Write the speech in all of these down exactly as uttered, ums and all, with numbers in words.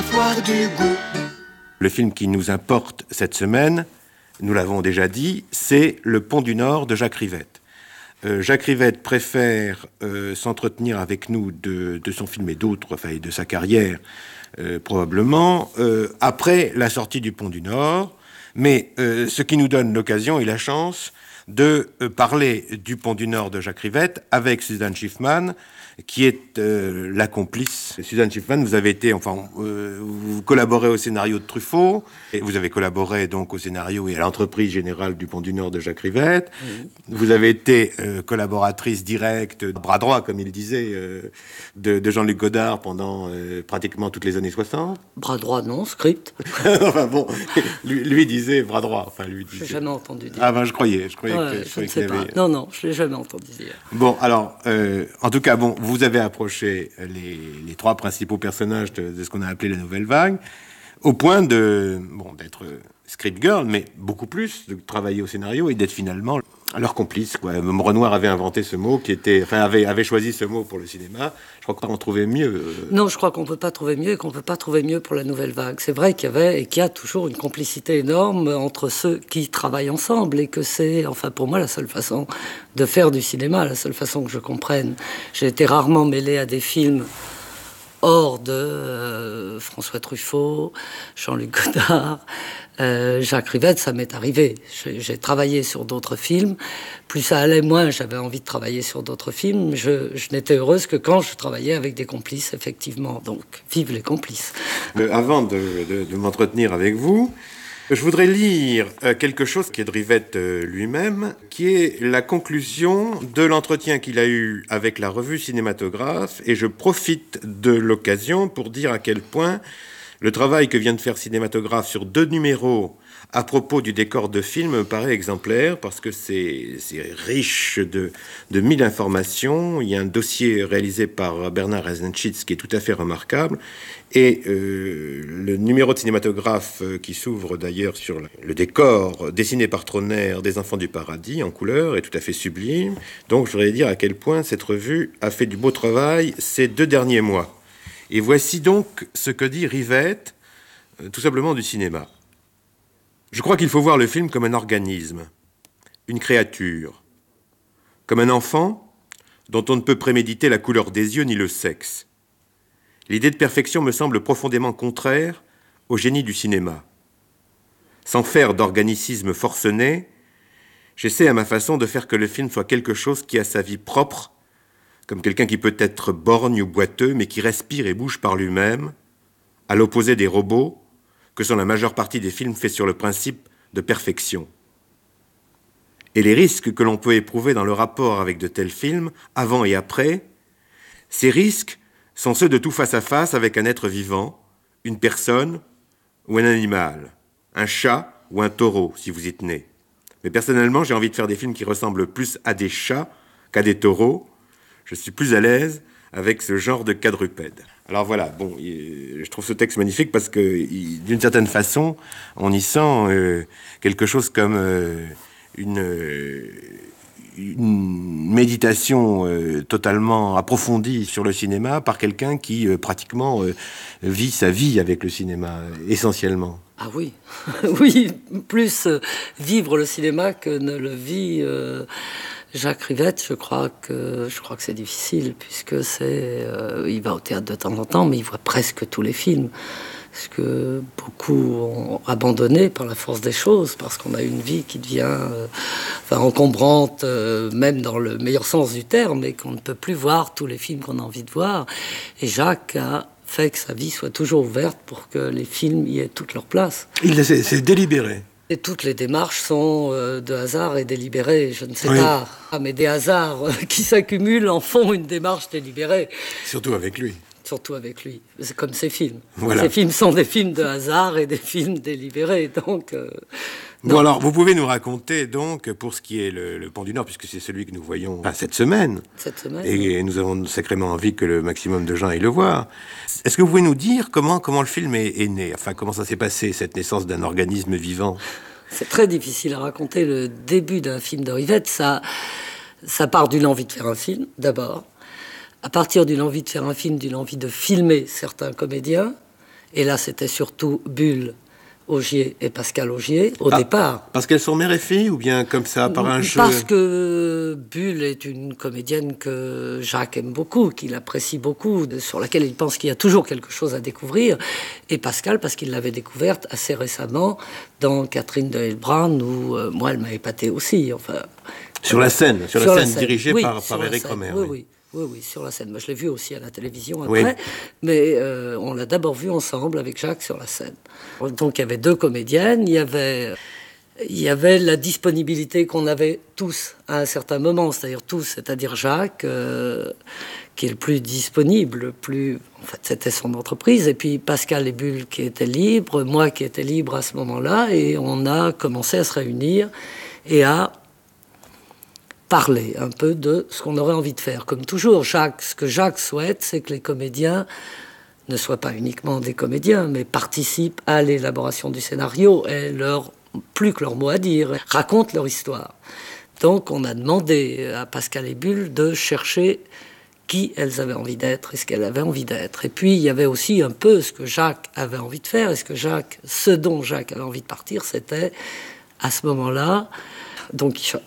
avoir du goût. Le film qui nous importe cette semaine, nous l'avons déjà dit, c'est Le Pont du Nord de Jacques Rivette. Euh, Jacques Rivette préfère euh, s'entretenir avec nous de, de son film et d'autres, enfin, et de sa carrière, euh, probablement, euh, après la sortie du Pont du Nord. Mais euh, ce qui nous donne l'occasion et la chance de euh, parler du Pont du Nord de Jacques Rivette avec Suzanne Schiffman, qui est euh, la complice. Suzanne Schiffman, vous avez été, enfin, euh, vous collaborez au scénario de Truffaut, et vous avez collaboré donc au scénario et à l'entreprise générale du Pont du Nord de Jacques Rivette. Oui. Vous avez été euh, collaboratrice directe, bras droit, comme il disait, euh, de, de Jean-Luc Godard pendant euh, pratiquement toutes les années soixante. Bras droit, non, script. Enfin bon, lui, lui disait bras droit. Enfin, lui disait... Je l'ai jamais entendu dire. Ah ben, je croyais, je croyais ouais, que... Je, je croyais ne sais pas. Avait... Non, non, je l'ai jamais entendu dire. Bon, alors, euh, en tout cas, bon, vous avez approché les, les trois principaux personnages de, de ce qu'on a appelé la nouvelle vague, au point de, bon, d'être script girl, mais beaucoup plus, de travailler au scénario et d'être finalement leur complice, quoi. Renoir avait inventé ce mot, qui était, enfin, avait, avait choisi ce mot pour le cinéma. Je crois qu'on trouvait mieux. Non, je crois qu'on peut pas trouver mieux et qu'on peut pas trouver mieux pour la nouvelle vague. C'est vrai qu'il y avait et qu'il y a toujours une complicité énorme entre ceux qui travaillent ensemble et que c'est, enfin, pour moi, la seule façon de faire du cinéma, la seule façon que je comprenne. J'ai été rarement mêlée à des films hors de euh, François Truffaut, Jean-Luc Godard, euh, Jacques Rivette, ça m'est arrivé. J'ai, j'ai travaillé sur d'autres films. Plus ça allait, moins j'avais envie de travailler sur d'autres films. Je, je n'étais heureuse que quand je travaillais avec des complices, effectivement. Donc, vive les complices. Euh, avant de, de, de m'entretenir avec vous, je voudrais lire quelque chose qui est de Rivette lui-même, qui est la conclusion de l'entretien qu'il a eu avec la revue Cinématographe, et je profite de l'occasion pour dire à quel point le travail que vient de faire Cinématographe sur deux numéros à propos du décor de film me paraît exemplaire, parce que c'est, c'est riche de, de mille informations. Il y a un dossier réalisé par Bernard Eisenschitz qui est tout à fait remarquable. Et euh, le numéro de Cinématographe euh, qui s'ouvre d'ailleurs sur le, le décor dessiné par Troner des Enfants du Paradis en couleur est tout à fait sublime. Donc je voudrais dire à quel point cette revue a fait du beau travail ces deux derniers mois. Et voici donc ce que dit Rivette, euh, tout simplement du cinéma. Je crois qu'il faut voir le film comme un organisme, une créature, comme un enfant dont on ne peut préméditer la couleur des yeux ni le sexe. L'idée de perfection me semble profondément contraire au génie du cinéma. Sans faire d'organicisme forcené, j'essaie à ma façon de faire que le film soit quelque chose qui a sa vie propre, comme quelqu'un qui peut être borgne ou boiteux, mais qui respire et bouge par lui-même, à l'opposé des robots, que sont la majeure partie des films faits sur le principe de perfection. Et les risques que l'on peut éprouver dans le rapport avec de tels films, avant et après, ces risques sont ceux de tout face-à-face avec un être vivant, une personne ou un animal, un chat ou un taureau, si vous y tenez. Mais personnellement, j'ai envie de faire des films qui ressemblent plus à des chats qu'à des taureaux. Je suis plus à l'aise avec ce genre de quadrupède. Alors voilà, bon, je trouve ce texte magnifique parce que, d'une certaine façon, on y sent euh, quelque chose comme euh, une, euh, une méditation euh, totalement approfondie sur le cinéma par quelqu'un qui, euh, pratiquement, euh, vit sa vie avec le cinéma, essentiellement. Ah oui, oui, plus euh, vivre le cinéma que ne le vit... Euh... Jacques Rivette, je crois que je crois que c'est difficile puisque c'est euh, il va au théâtre de temps en temps, mais il voit presque tous les films. Parce que beaucoup ont abandonné par la force des choses, parce qu'on a une vie qui devient euh, enfin, encombrante, euh, même dans le meilleur sens du terme, et qu'on ne peut plus voir tous les films qu'on a envie de voir. Et Jacques a fait que sa vie soit toujours ouverte pour que les films y aient toute leur place. Il c'est, c'est délibéré. Et toutes les démarches sont euh, de hasard et délibérées, je ne sais oui. pas. Ah, mais des hasards euh, qui s'accumulent en font une démarche délibérée. Surtout avec lui. Surtout avec lui. C'est comme ses films. Voilà. Ces films sont des films de hasard et des films délibérés. Donc, euh, bon, alors, vous pouvez nous raconter, donc, pour ce qui est le, le Pont du Nord, puisque c'est celui que nous voyons enfin, cette semaine. Cette semaine. Et oui. Nous avons sacrément envie que le maximum de gens aillent le voir. Est-ce que vous pouvez nous dire comment, comment le film est, est né? Enfin, comment ça s'est passé, cette naissance d'un organisme vivant? C'est très difficile à raconter le début d'un film de Rivette. Ça, ça part d'une envie de faire un film, d'abord. À partir d'une envie de faire un film, d'une envie de filmer certains comédiens. Et là, c'était surtout Bulle Augier et Pascal Augier, au ah, départ. Parce qu'elles sont mère et fille, ou bien comme ça, par un jeu? Parce que Bulle est une comédienne que Jacques aime beaucoup, qu'il apprécie beaucoup, sur laquelle il pense qu'il y a toujours quelque chose à découvrir. Et Pascal, parce qu'il l'avait découverte assez récemment dans Catherine de Hellbrand, où euh, moi, elle m'a épaté aussi. Enfin, sur la scène, sur, sur la, la scène, scène dirigée oui, par, par Éric Romer. Oui, oui. oui. Oui, oui, sur la scène. Moi, je l'ai vu aussi à la télévision après, oui. mais euh, on l'a d'abord vu ensemble avec Jacques sur la scène. Donc, il y avait deux comédiennes, il y avait, il y avait la disponibilité qu'on avait tous à un certain moment, c'est-à-dire tous, c'est-à-dire Jacques, euh, qui est le plus disponible, le plus... En fait, c'était son entreprise, et puis Pascal et Bulle qui étaient libres, moi qui étais libre à ce moment-là, et on a commencé à se réunir et à parler un peu de ce qu'on aurait envie de faire. Comme toujours, Jacques, ce que Jacques souhaite, c'est que les comédiens ne soient pas uniquement des comédiens, mais participent à l'élaboration du scénario et leur, plus que leur mot à dire, racontent leur histoire. Donc on a demandé à Pascal et Bulle de chercher qui elles avaient envie d'être et ce qu'elles avaient envie d'être. Et puis il y avait aussi un peu ce que Jacques avait envie de faire, et ce que Jacques, ce dont Jacques avait envie de partir, c'était, à ce moment-là, Don Quichotte.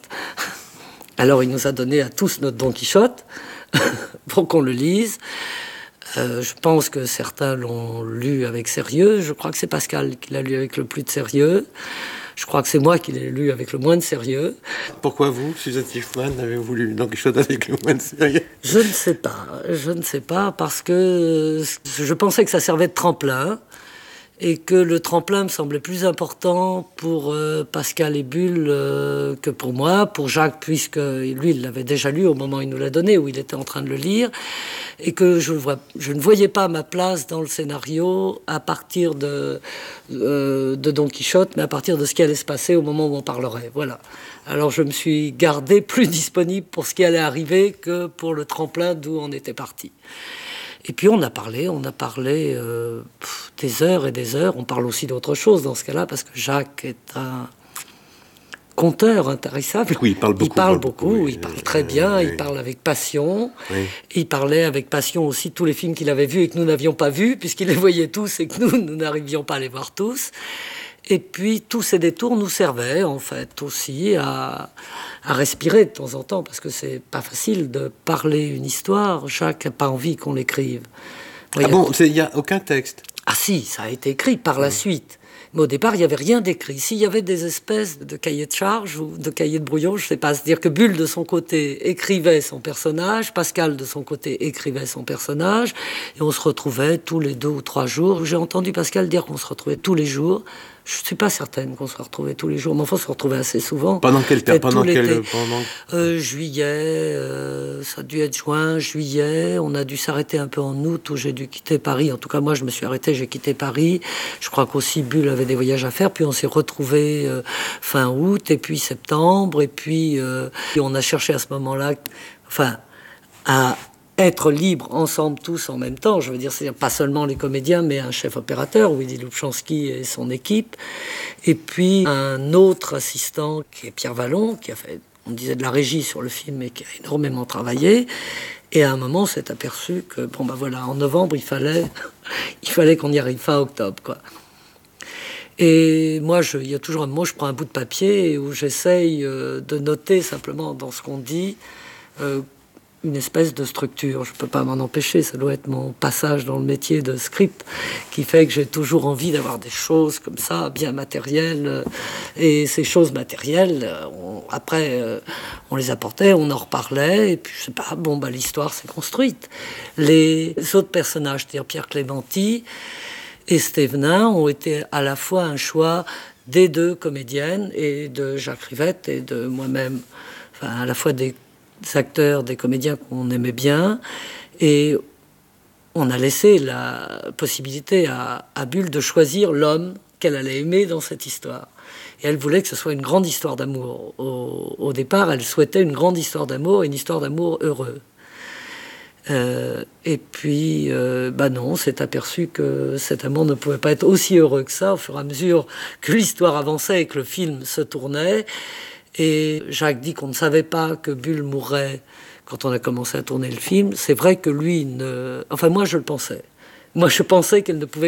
Alors il nous a donné à tous notre Don Quichotte pour qu'on le lise. Euh, je pense que certains l'ont lu avec sérieux. Je crois que c'est Pascal qui l'a lu avec le plus de sérieux. Je crois que c'est moi qui l'ai lu avec le moins de sérieux. Pourquoi vous, Suzanne Schiffman, avez-vous lu Don Quichotte avec le moins de sérieux? Je ne sais pas. Je ne sais pas parce que je pensais que ça servait de tremplin. Et que le tremplin me semblait plus important pour euh, Pascal et Bulle euh, que pour moi, pour Jacques, puisque lui, il l'avait déjà lu au moment où il nous l'a donné, où il était en train de le lire, et que je, vois, je ne voyais pas ma place dans le scénario à partir de, euh, de Don Quichotte, mais à partir de ce qui allait se passer au moment où on parlerait. Voilà. Alors je me suis gardé plus disponible pour ce qui allait arriver que pour le tremplin d'où on était parti. Et puis on a parlé, on a parlé euh, pff, des heures et des heures. On parle aussi d'autre chose dans ce cas-là, parce que Jacques est un conteur intarissable. Oui, il parle beaucoup. Il parle beaucoup, oui, il parle très bien, oui. Il parle avec passion. Oui. Il parlait avec passion aussi de tous les films qu'il avait vus et que nous n'avions pas vus, puisqu'il les voyait tous et que nous, nous n'arrivions pas à les voir tous. Et puis, tous ces détours nous servaient, en fait, aussi à, à respirer de temps en temps, parce que c'est pas facile de parler une histoire. Jacques n'a pas envie qu'on l'écrive. Ah bon, il n'y a aucun texte? Ah si, ça a été écrit par la suite. Mais au départ, il n'y avait rien d'écrit. S'il y avait des espèces de cahiers de charge ou de cahiers de brouillon, je ne sais pas. C'est-à-dire que Bulle, de son côté, écrivait son personnage, Pascal, de son côté, écrivait son personnage, et on se retrouvait tous les deux ou trois jours. J'ai entendu Pascal dire qu'on se retrouvait tous les jours. Je ne suis pas certaine qu'on se retrouvait tous les jours, mais enfin, on se retrouvait assez souvent. Pendant quel temps? Pendant quel pendant... euh, Juillet, euh, ça a dû être juin, juillet. On a dû s'arrêter un peu en août, où j'ai dû quitter Paris. En tout cas, moi, je me suis arrêté, j'ai quitté Paris. Je crois qu'aussi Bulle avait des voyages à faire. Puis on s'est retrouvés euh, fin août, et puis septembre, et puis euh, et on a cherché à ce moment-là, enfin, à être libres ensemble tous en même temps, je veux dire, c'est pas seulement les comédiens, mais un chef opérateur, Willy Lubchansky et son équipe, et puis un autre assistant qui est Pierre Vallon, qui a fait, on disait, de la régie sur le film et qui a énormément travaillé. Et à un moment, on s'est aperçu que, bon ben voilà, en novembre, il fallait, il fallait qu'on y arrive fin octobre, quoi. Et moi, je, il y a toujours un moment, je prends un bout de papier où j'essaye euh, de noter simplement dans ce qu'on dit euh, une espèce de structure. Je ne peux pas m'en empêcher, ça doit être mon passage dans le métier de script qui fait que j'ai toujours envie d'avoir des choses comme ça, bien matérielles. Et ces choses matérielles, on, après, euh, on les apportait, on en reparlait, et puis je sais pas, bon, bah, l'histoire s'est construite. Les autres personnages, c'est-à-dire Pierre Clémenti et Stévenin, ont été à la fois un choix des deux comédiennes, et de Jacques Rivette et de moi-même, enfin, à la fois des des acteurs, des comédiens qu'on aimait bien, et on a laissé la possibilité à, à Bulle de choisir l'homme qu'elle allait aimer dans cette histoire. Et elle voulait que ce soit une grande histoire d'amour. Au, au départ, elle souhaitait une grande histoire d'amour, et une histoire d'amour heureux. Euh, et puis, euh, bah non, on s'est aperçu que cet amour ne pouvait pas être aussi heureux que ça, au fur et à mesure que l'histoire avançait et que le film se tournait. Et Jacques dit qu'on ne savait pas que Bulle mourrait quand on a commencé à tourner le film. C'est vrai que lui, ne... enfin moi je le pensais. Moi je pensais qu'elle ne pouvait